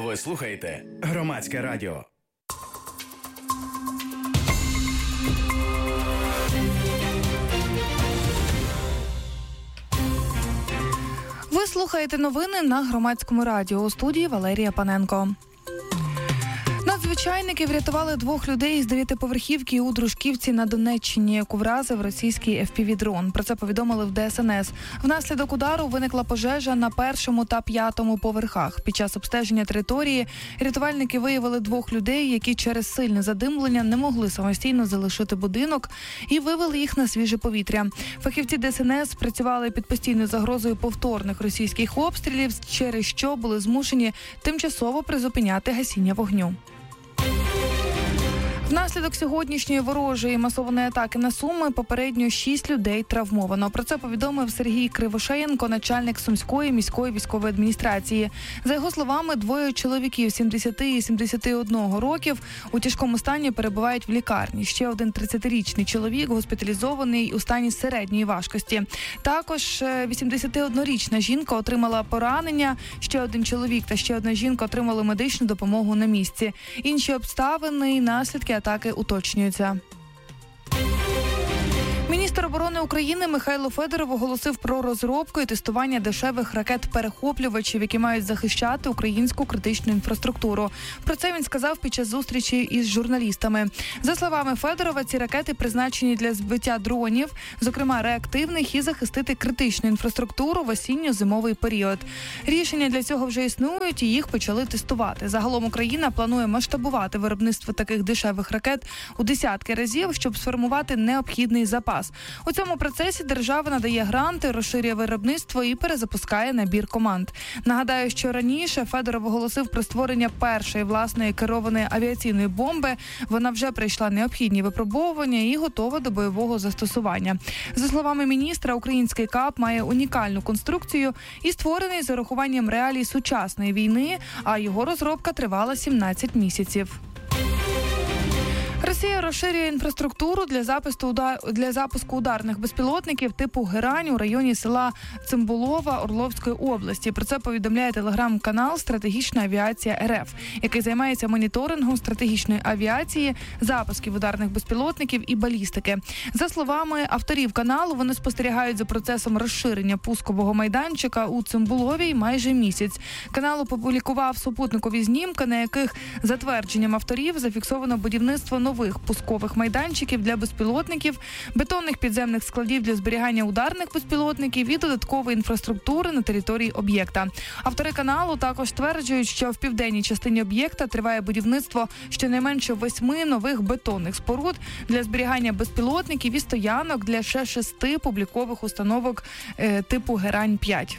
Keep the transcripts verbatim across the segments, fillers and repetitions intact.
Ви слухаєте Громадське радіо. Ви слухаєте новини на Громадському радіо. У студії Валерія Паненко. Надзвичайники врятували двох людей з дев'ятиповерхівки у Дружківці на Донеччині, яку вразив російський еф пі ві-дрон. Про це повідомили в де ес ен ес. Внаслідок удару виникла пожежа на першому та п'ятому поверхах. Під час обстеження території рятувальники виявили двох людей, які через сильне задимлення не могли самостійно залишити будинок і вивели їх на свіже повітря. Фахівці де ес ен ес працювали під постійною загрозою повторних російських обстрілів, через що були змушені тимчасово призупиняти гасіння вогню. Внаслідок сьогоднішньої ворожої масованої атаки на Суми попередньо шість людей травмовано. Про це повідомив Сергій Кривошеєнко, начальник Сумської міської військової адміністрації. За його словами, двоє чоловіків сімдесяти і сімдесяти одного років у тяжкому стані перебувають в лікарні. Ще один тридцятирічний чоловік госпіталізований у стані середньої важкості. Також вісімдесятиоднорічна жінка отримала поранення. Ще один чоловік та ще одна жінка отримали медичну допомогу на місці. Інші обставини і наслідки атаки уточнюються. Міністр оборони України Михайло Федоров оголосив про розробку і тестування дешевих ракет-перехоплювачів, які мають захищати українську критичну інфраструктуру. Про це він сказав під час зустрічі із журналістами. За словами Федорова, ці ракети призначені для збиття дронів, зокрема реактивних, і захистити критичну інфраструктуру в осінньо-зимовий період. Рішення для цього вже існують і їх почали тестувати. Загалом Україна планує масштабувати виробництво таких дешевих ракет у десятки разів, щоб сформувати необхідний запас. У цьому процесі держава надає гранти, розширює виробництво і перезапускає набір команд. Нагадаю, що раніше Федоров оголосив про створення першої власної керованої авіаційної бомби. Вона вже пройшла необхідні випробовування і готова до бойового застосування. За словами міністра, український КАП має унікальну конструкцію і створений з урахуванням реалій сучасної війни, а його розробка тривала сімнадцять місяців. Росія розширює інфраструктуру для запуску, удар... для запуску ударних безпілотників типу «Герань» у районі села Цимбулова Орловської області. Про це повідомляє телеграм-канал «Стратегічна авіація ер еф», який займається моніторингом стратегічної авіації, запусків ударних безпілотників і балістики. За словами авторів каналу, вони спостерігають за процесом розширення пускового майданчика у Цимбуловій майже місяць. Канал опублікував супутникові знімки, на яких, за твердженням авторів, зафіксовано будівництво нових пускових майданчиків для безпілотників, бетонних підземних складів для зберігання ударних безпілотників і додаткової інфраструктури на території об'єкта. Автори каналу також стверджують, що в південній частині об'єкта триває будівництво щонайменше восьми нових бетонних споруд для зберігання безпілотників і стоянок для ще шести публікових установок е, типу «Герань п'ять».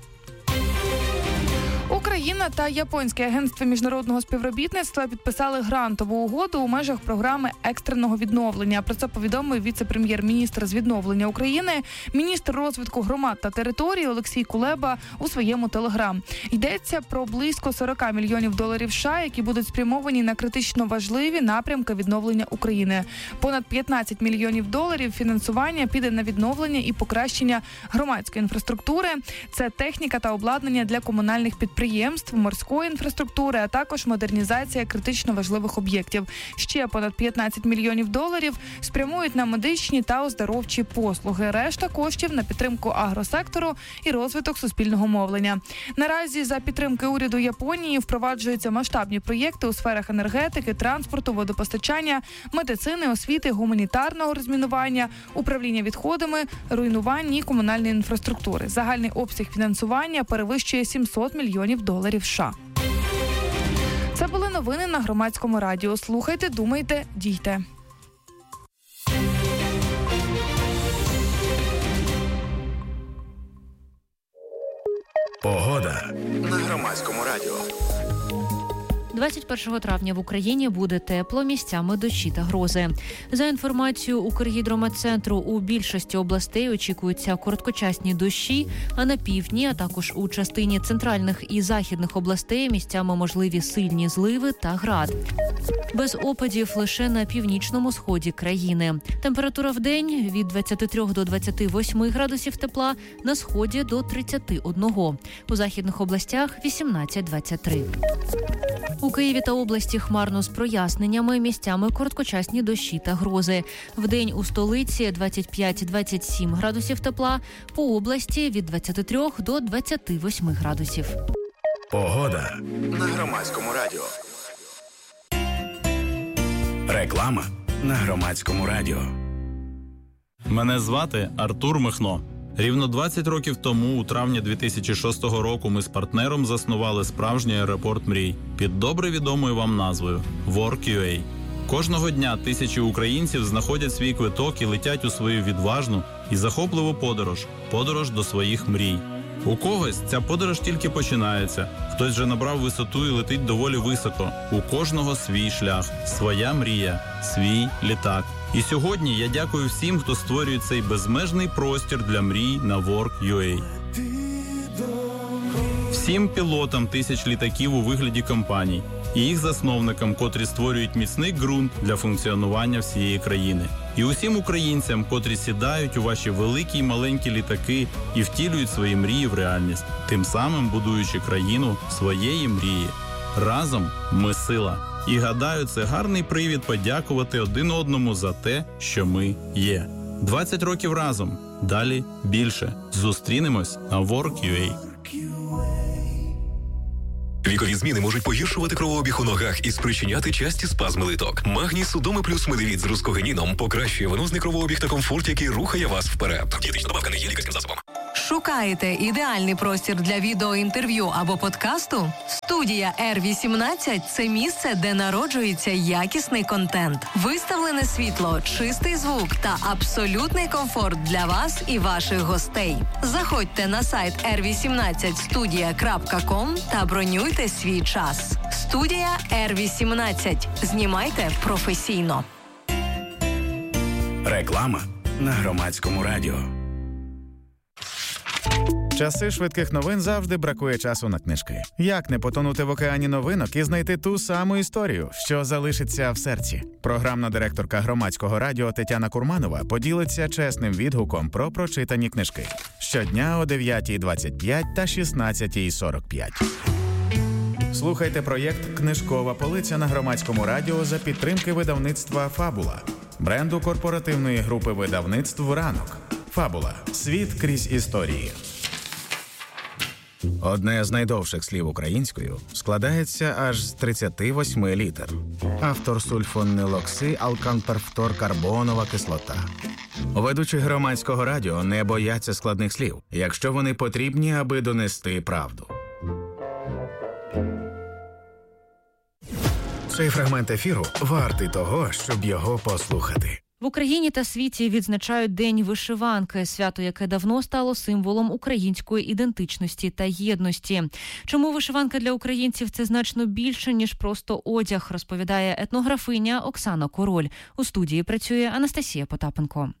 Україна та Японське агентство міжнародного співробітництва підписали грантову угоду у межах програми екстреного відновлення. Про це повідомив віце-прем'єр-міністр з відновлення України, міністр розвитку громад та територій Олексій Кулеба у своєму телеграм. Йдеться про близько сорок мільйонів доларів США, які будуть спрямовані на критично важливі напрямки відновлення України. Понад п'ятнадцять мільйонів доларів фінансування піде на відновлення і покращення громадської інфраструктури. Це техніка та обладнання для комунальних підприємств, підприємств, морської інфраструктури, а також модернізація критично важливих об'єктів. Ще понад п'ятнадцять мільйонів доларів спрямують на медичні та оздоровчі послуги. Решта коштів на підтримку агросектору і розвиток суспільного мовлення. Наразі за підтримки уряду Японії впроваджуються масштабні проєкти у сферах енергетики, транспорту, водопостачання, медицини, освіти, гуманітарного розмінування, управління відходами, руйнувань і комунальної інфраструктури. Загальний обсяг фінансування перевищує сімсот мільйонів доларів США. Це були новини на Громадському радіо. Слухайте, думайте, дійте. Погода на Громадському радіо. двадцять першого травня в Україні буде тепло, місцями дощі та грози. За інформацією Укргідрометцентру, у більшості областей очікуються короткочасні дощі, а на півдні, а також у частині центральних і західних областей місцями можливі сильні зливи та град. Без опадів лише на північному сході країни. Температура в день від двадцяти трьох до двадцяти восьми градусів тепла, на сході до тридцяти одного. У західних областях вісімнадцять - двадцять три. У Києві та області хмарно з проясненнями, місцями короткочасні дощі та грози. Вдень у столиці двадцять п'ять - двадцять сім градусів тепла, по області від двадцять три до двадцяти восьми градусів. Погода на Громадському радіо. Реклама на Громадському радіо. Мене звати Артур Михно. Рівно двадцять років тому, у травні дві тисячі шостого року, ми з партнером заснували справжній аеропорт мрій під добре відомою вам назвою WorkUA. Кожного дня тисячі українців знаходять свій квиток і летять у свою відважну і захопливу подорож – подорож до своїх мрій. У когось ця подорож тільки починається, хтось вже набрав висоту і летить доволі високо. У кожного свій шлях, своя мрія, свій літак. І сьогодні я дякую всім, хто створює цей безмежний простір для мрій на WorkUA. Всім пілотам тисяч літаків у вигляді компаній і їх засновникам, котрі створюють міцний ґрунт для функціонування всієї країни. І усім українцям, котрі сідають у ваші великі й маленькі літаки і втілюють свої мрії в реальність, тим самим будуючи країну своєї мрії. Разом ми сила. І гадаю, це гарний привід подякувати один одному за те, що ми є. двадцять років разом. Далі більше. Зустрінемось на WorkUA. Вікові зміни можуть погіршувати кровообіг у ногах і спричиняти часті спазми литок. Магній Судоми плюс Медевіт з рускогеніном покращує венозний кровообіг та комфорт, який рухає вас вперед. Дієтична добавка не є лікарським засобом. Шукаєте ідеальний простір для відеоінтерв'ю або подкасту? Студія Р вісімнадцять – це місце, де народжується якісний контент. Виставлене світло, чистий звук та абсолютний комфорт для вас і ваших гостей. Заходьте на сайт ер вісімнадцять студія крапка ком та бронюйте свій час. Студія Р вісімнадцять. Знімайте професійно. Реклама на Громадському радіо. Часи швидких новин завжди бракує часу на книжки. Як не потонути в океані новинок і знайти ту саму історію, що залишиться в серці? Програмна директорка Громадського радіо Тетяна Курманова поділиться чесним відгуком про прочитані книжки. Щодня о дев'ятій двадцять п'ять та шістнадцятій сорок п'ять. Слухайте проєкт «Книжкова полиця» на Громадському радіо за підтримки видавництва «Фабула», бренду корпоративної групи видавництв «Ранок». «Фабула. Світ крізь історії». Одне з найдовших слів українською складається аж з тридцяти восьми літер. Автор сульфонилокси алканперфторкарбонова кислота. Ведучі Громадського радіо не бояться складних слів, якщо вони потрібні, аби донести правду. Цей фрагмент ефіру вартий того, щоб його послухати. В Україні та світі відзначають День вишиванки, свято, яке давно стало символом української ідентичності та єдності. Чому вишиванка для українців – це значно більше, ніж просто одяг, розповідає етнографиня Оксана Король. У студії працює Анастасія Потапенко.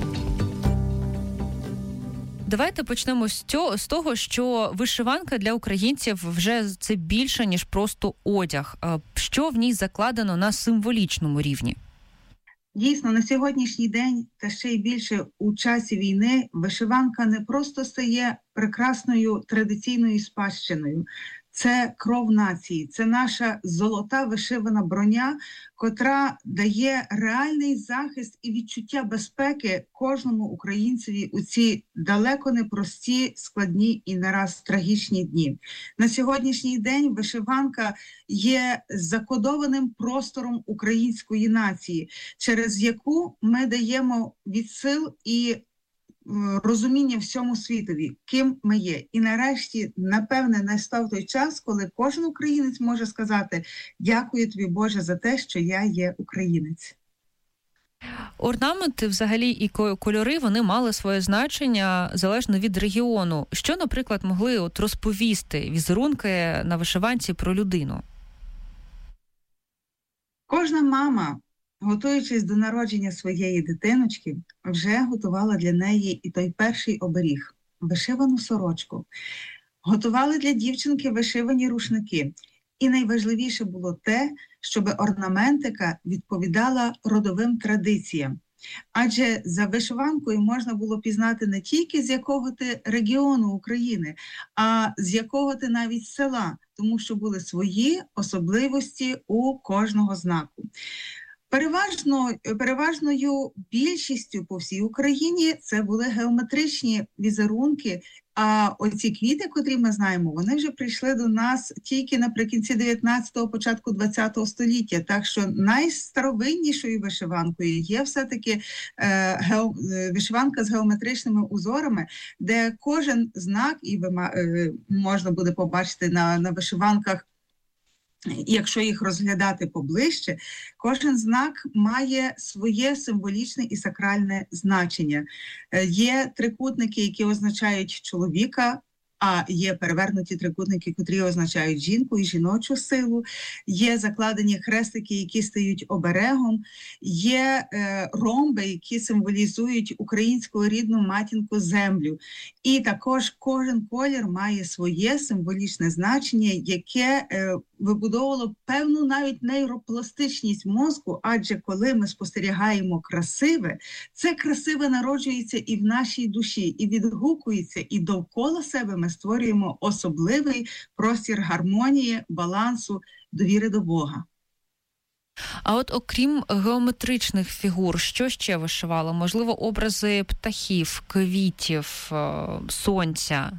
Давайте почнемо з цього, з того, що вишиванка для українців вже це більше, ніж просто одяг. Що в ній закладено на символічному рівні? Дійсно, на сьогоднішній день, та ще й більше у часі війни, вишиванка не просто стає прекрасною традиційною спадщиною. Це кров нації, це наша золота вишивана броня, котра дає реальний захист і відчуття безпеки кожному українцеві у ці далеко непрості, складні і не раз трагічні дні. На сьогоднішній день вишиванка є закодованим простором української нації, через яку ми даємо відсил і розуміння всьому світові, ким ми є. І нарешті, напевне, настав той час, коли кожен українець може сказати: «Дякую тобі, Боже, за те, що я є українець». Орнаменти, взагалі, і кольори, вони мали своє значення залежно від регіону. Що, наприклад, могли от розповісти візерунки на вишиванці про людину? Кожна мама, готуючись до народження своєї дитиночки, вже готувала для неї і той перший оберіг – вишивану сорочку. Готували для дівчинки вишивані рушники. І найважливіше було те, щоб орнаментика відповідала родовим традиціям. Адже за вишиванкою можна було пізнати не тільки з якого ти регіону України, а з якого ти навіть села. тому що були свої особливості у кожного знаку. Переважно, переважною більшістю по всій Україні це були геометричні візерунки, а оці квіти, котрі ми знаємо, вони вже прийшли до нас тільки наприкінці дев'ятнадцятого, початку двадцятого століття. Так що найстаровиннішою вишиванкою є все-таки е, ге, вишиванка з геометричними узорами, де кожен знак, і ви, е, можна буде побачити на, на вишиванках, якщо їх розглядати поближче, кожен знак має своє символічне і сакральне значення. Є трикутники, які означають чоловіка, а є перевернуті трикутники, котрі означають жінку і жіночу силу, є закладені хрестики, які стають оберегом, є е, ромби, які символізують українську рідну матінку землю. І також кожен колір має своє символічне значення, яке е, вибудовувало певну навіть нейропластичність мозку, адже коли ми спостерігаємо красиве, це красиве народжується і в нашій душі, і відгукується, і довкола себе ми створюємо особливий простір гармонії, балансу, довіри до Бога. А от окрім геометричних фігур, що ще вишивало? Можливо, образи птахів, квітів, сонця?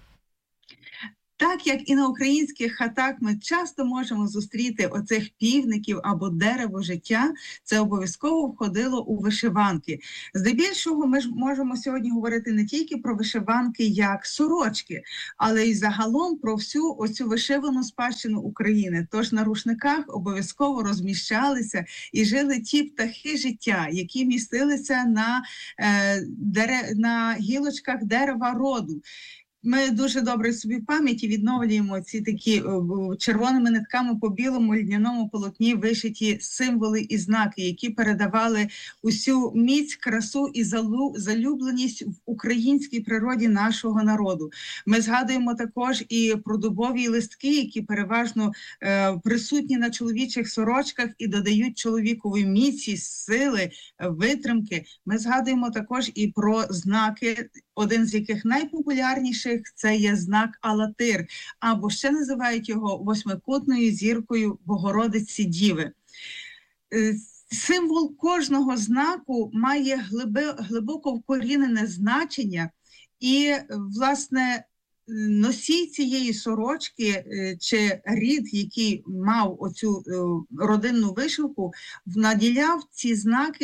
Так, як і на українських хатах ми часто можемо зустріти оцих півників або дерево життя, це обов'язково входило у вишиванки. Здебільшого ми ж можемо сьогодні говорити не тільки про вишиванки як сорочки, але й загалом про всю оцю вишивану спадщину України. Тож на рушниках обов'язково розміщалися і жили ті птахи життя, які містилися на, е, дере... на гілочках дерева роду. Ми дуже добре собі в пам'яті відновлюємо ці такі червоними нитками по білому льняному полотні вишиті символи і знаки, які передавали усю міць, красу і залюбленість в українській природі нашого народу. Ми згадуємо також і про дубові листки, які переважно е, присутні на чоловічих сорочках і додають чоловікові міці, сили, витримки. Ми згадуємо також і про знаки, один з яких найпопулярніших – це є знак Алатир, або ще називають його восьмикутною зіркою Богородиці Діви. Символ кожного знаку має глибоко вкорінене значення і, власне, носій цієї сорочки чи рід, який мав оцю родинну вишивку, наділяв ці знаки